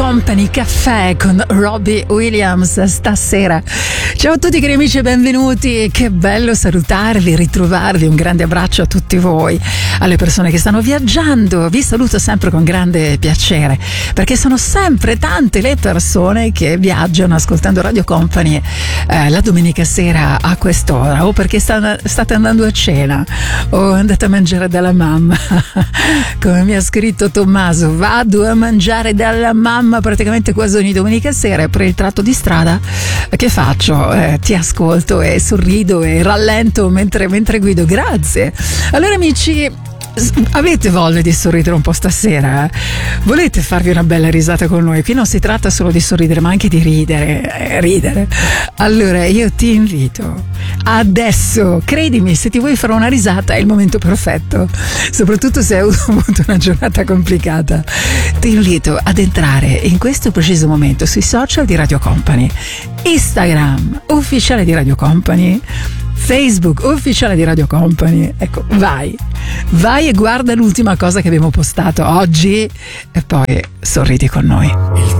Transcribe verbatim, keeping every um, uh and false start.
Company Caffè con Robbie Williams stasera. Ciao a tutti cari amici e benvenuti, che bello salutarvi, ritrovarvi, un grande abbraccio a tutti voi, alle persone che stanno viaggiando, vi saluto sempre con grande piacere, perché sono sempre tante le persone che viaggiano ascoltando Radio Company eh, la domenica sera a quest'ora, o perché stanno, state andando a cena o andate a mangiare dalla mamma, come mi ha scritto Tommaso, vado a mangiare dalla mamma praticamente quasi ogni domenica sera e per il tratto di strada che faccio? Eh, ti ascolto e sorrido e rallento mentre, mentre guido. Grazie. Allora amici, avete voglia di sorridere un po' stasera? Volete farvi una bella risata con noi? Qui non si tratta solo di sorridere ma anche di ridere, eh, ridere. Allora io ti invito adesso, credimi, se ti vuoi fare una risata è il momento perfetto, soprattutto se hai avuto una giornata complicata. Ti invito ad entrare in questo preciso momento sui social di Radio Company, Instagram ufficiale di Radio Company, Facebook ufficiale di Radio Company. Ecco, vai vai e guarda l'ultima cosa che abbiamo postato oggi e poi sorridi con noi.